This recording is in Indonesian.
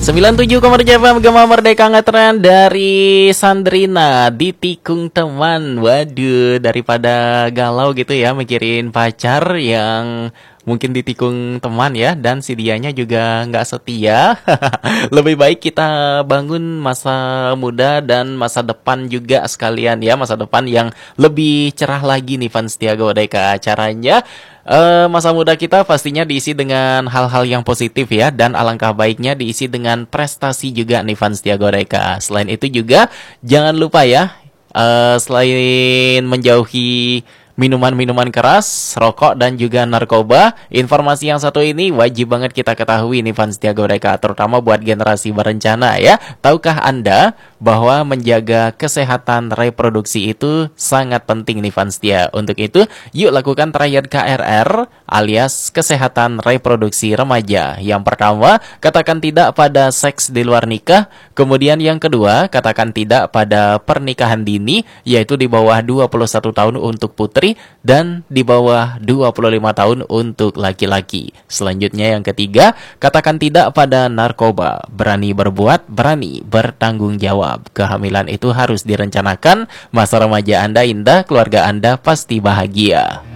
97,7 FM Gema Merdeka Ngetren dari Sandrina ditikung teman. Waduh, daripada galau gitu ya mikirin pacar yang mungkin ditikung teman ya, dan si dianya juga nggak setia. Lebih baik kita bangun masa muda dan masa depan juga sekalian ya, masa depan yang lebih cerah lagi nih fans Setia Godeka. Caranya masa muda kita pastinya diisi dengan hal-hal yang positif ya, dan alangkah baiknya diisi dengan prestasi juga nih fans Setia Godeka. Selain itu juga jangan lupa ya, selain menjauhi minuman-minuman keras, rokok dan juga narkoba, informasi yang satu ini wajib banget kita ketahui nih fans Setia Godeka, terutama buat generasi berencana ya. Tahukah Anda bahwa menjaga kesehatan reproduksi itu sangat penting nih fans Setia. Untuk itu, yuk lakukan triad KRR alias kesehatan reproduksi remaja. Yang pertama, katakan tidak pada seks di luar nikah. Kemudian yang kedua, katakan tidak pada pernikahan dini, yaitu di bawah 21 tahun untuk putri dan di bawah 25 tahun untuk laki-laki. Selanjutnya yang ketiga, katakan tidak pada narkoba. Berani berbuat, berani bertanggung jawab. Kehamilan itu harus direncanakan. Masa remaja Anda indah, keluarga Anda pasti bahagia.